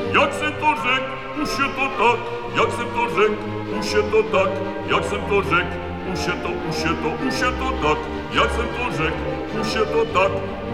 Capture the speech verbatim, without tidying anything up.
jak jsem to řek, už je to tak, jak jsem to řek, už je to tak, jak jsem to řek, už je to, už je to, už je to tak, jak jsem to řek, už je to tak,